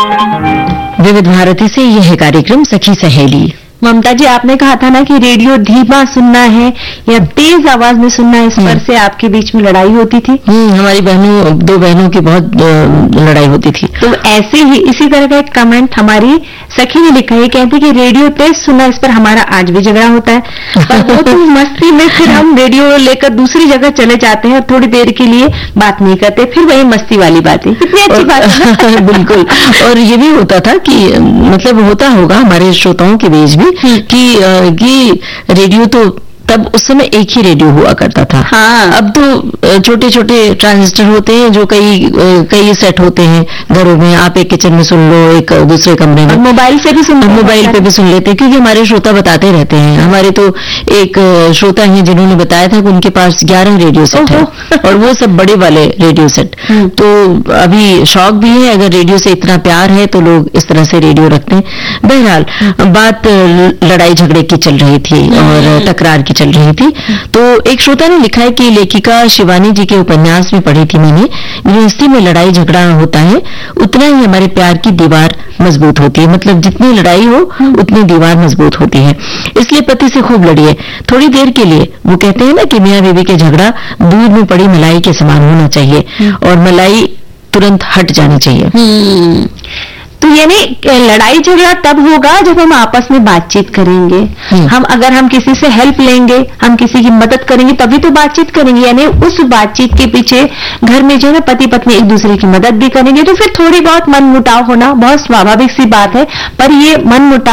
विविध भारती से यह कार्यक्रम सखी सहेली। ममता जी, आपने कहा था ना कि रेडियो धीमा सुनना है या तेज आवाज में सुनना है, इस पर से आपके बीच में लड़ाई होती थी। हमारी दो बहनों की बहुत लड़ाई होती थी। तो ऐसे ही इसी तरह का एक कमेंट हमारी सखी ने लिखा है, कहती कि रेडियो तेज सुनना, इस पर हमारा आज भी झगड़ा होता है, पर वो तो मस्ती में फिर हम रेडियो लेकर दूसरी जगह चले जाते हैं और थोड़ी देर के लिए बात नहीं करते, फिर वही मस्ती वाली बातें। कितनी अच्छी बात है। बिल्कुल। और ये भी होता था कि मतलब होता होगा हमारे श्रोताओं के बीच भी कि रेडियो तो तब उस समय एक ही रेडियो हुआ करता था। हाँ। अब तो छोटे छोटे ट्रांजिस्टर होते हैं जो कई सेट होते हैं घरों में। आप एक किचन में सुन लो, एक दूसरे कमरे में, मोबाइल से भी सुन लेते हैं, क्योंकि हमारे श्रोता बताते रहते हैं। हमारे तो एक श्रोता हैं जिन्होंने बताया था कि उनके पास 11 रेडियो सेट है और वो सब बड़े वाले रेडियो सेट। तो अभी शौक भी है, अगर रेडियो से इतना प्यार है तो लोग इस तरह से रेडियो रखते हैं। बहरहाल बात लड़ाई झगड़े की चल रही थी और तकरार की चल रही थी। तो एक श्रोता ने लिखा है कि लेखिका शिवानी जी के उपन्यास में पढ़ी थी मैंने, गृहस्थी में लड़ाई झगड़ा होता है उतना ही हमारे प्यार की दीवार मजबूत होती है। मतलब जितनी लड़ाई हो उतनी दीवार मजबूत होती है। इसलिए पति से खूब लड़िए थोड़ी देर के लिए। वो कहते हैं ना कि मियां बीवी के झगड़ा दूध में पड़ी मलाई के समान होना चाहिए और मलाई तुरंत हट जानी चाहिए। तो यानी लड़ाई झगड़ा तब होगा जब हम आपस में बातचीत करेंगे। अगर हम किसी से हेल्प लेंगे, हम किसी की मदद करेंगे, तभी तो बातचीत करेंगे। यानी उस बातचीत के पीछे घर में जो है पति पत्नी एक दूसरे की मदद भी करेंगे, तो फिर थोड़ी बहुत मनमुटाव होना बहुत स्वाभाविक सी बात है। पर ये मनमुटाव